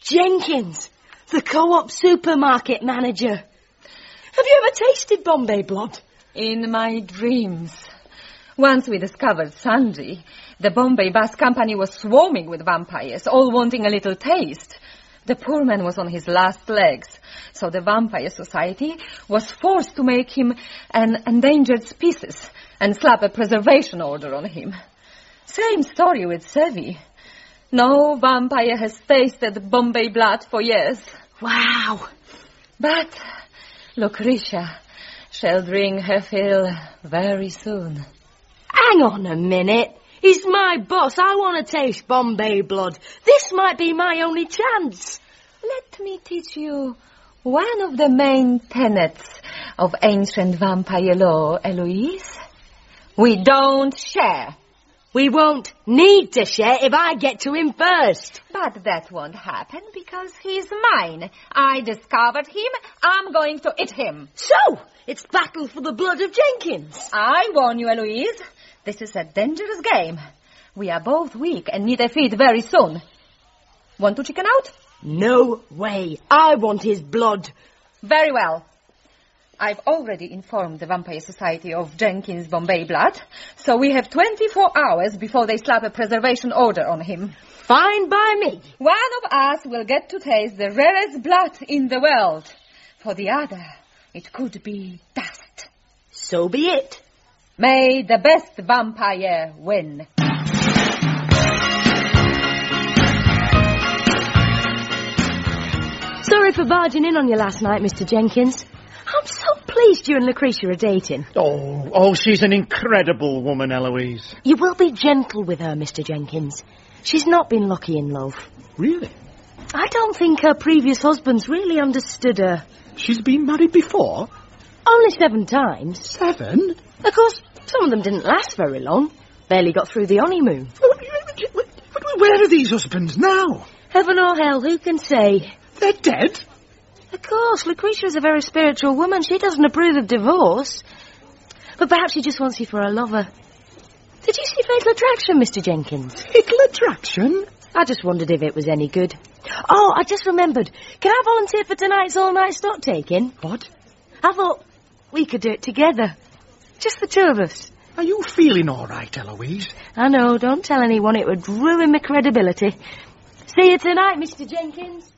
Jenkins, the Co-op supermarket manager. Have you ever tasted Bombay blood? In my dreams. Once we discovered Sanji, the Bombay Bus Company was swarming with vampires, all wanting a little taste. The poor man was on his last legs, so the Vampire Society was forced to make him an endangered species and slap a preservation order on him. Same story with Sevi. No vampire has tasted Bombay blood for years. Wow. But Lucretia shall drink her fill very soon. Hang on a minute. He's my boss. I want to taste Bombay blood. This might be my only chance. Let me teach you one of the main tenets of ancient vampire law, Eloise. We don't share. We won't need to share if I get to him first. But that won't happen because he's mine. I discovered him. I'm going to eat him. So, it's battle for the blood of Jenkins. I warn you, Eloise. This is a dangerous game. We are both weak and need a feed very soon. Want to chicken out? No way. I want his blood. Very well. I've already informed the Vampire Society of Jenkins' Bombay blood, so we have 24 hours before they slap a preservation order on him. Fine by me. One of us will get to taste the rarest blood in the world. For the other, it could be dust. So be it. May the best vampire win. Sorry for barging in on you last night, Mr. Jenkins. I'm so pleased you and Lucretia are dating. Oh, she's an incredible woman, Eloise. You will be gentle with her, Mr. Jenkins. She's not been lucky in love. Really? I don't think her previous husbands really understood her. She's been married before? Only 7 times. 7? Of course, some of them didn't last very long. Barely got through the honeymoon. Where are these husbands now? Heaven or hell, who can say? They're dead? Of course, Lucretia is a very spiritual woman. She doesn't approve of divorce. But perhaps she just wants you for a lover. Did you see Fatal Attraction, Mr. Jenkins? Fatal Attraction? I just wondered if it was any good. Oh, I just remembered. Can I volunteer for tonight's all-night stock taking? What? I thought we could do it together. Just the 2 of us. Are you feeling all right, Eloise? I know, don't tell anyone. It would ruin my credibility. See you tonight, Mr. Jenkins.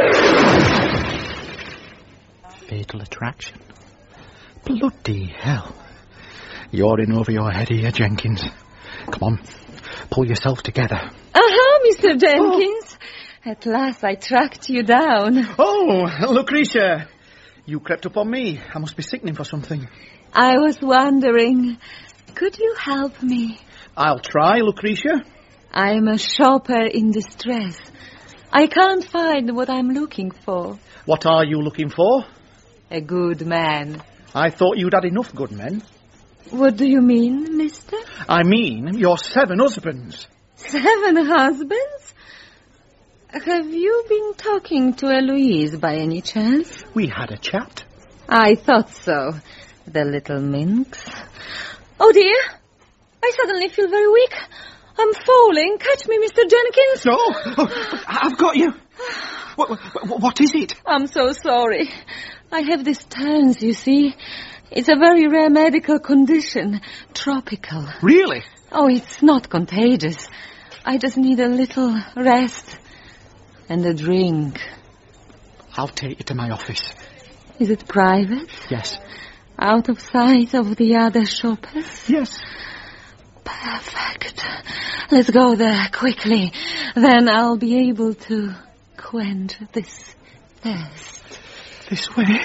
Fatal Attraction? Bloody hell. You're in over your head here, Jenkins. Come on, pull yourself together. Mr. Jenkins. Oh. At last I tracked you down. Oh, Lucretia. You crept up on me. I must be sickening for something. I was wondering, could you help me? I'll try, Lucretia. I'm a shopper in distress. I can't find what I'm looking for. What are you looking for? A good man. I thought you'd had enough good men. What do you mean, mister? I mean, your 7 husbands. 7 husbands? Have you been talking to Eloise by any chance? We had a chat. I thought so. The little minx. Oh, dear. I suddenly feel very weak. I'm falling. Catch me, Mr. Jenkins. No, I've got you. What is it? I'm so sorry. I have these turns, you see. It's a very rare medical condition. Tropical. Really? Oh, it's not contagious. I just need a little rest and a drink. I'll take you to my office. Is it private? Yes. Out of sight of the other shoppers? Yes. Perfect. Let's go there quickly. Then I'll be able to quench this thirst. This way.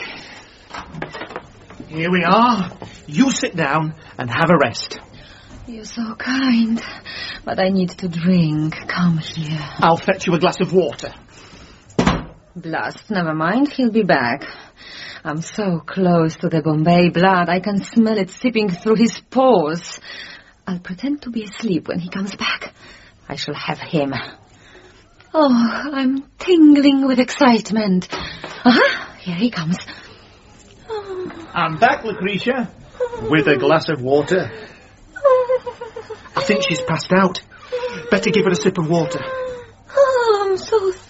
Here we are. You sit down and have a rest. You're so kind. But I need to drink. Come here. I'll fetch you a glass of water. Blast. Never mind. He'll be back. I'm so close to the Bombay blood. I can smell it seeping through his pores. I'll pretend to be asleep when he comes back. I shall have him. Oh, I'm tingling with excitement. Here he comes. Oh. I'm back, Lucretia, with a glass of water. I think she's passed out. Better give her a sip of water. Oh, I'm so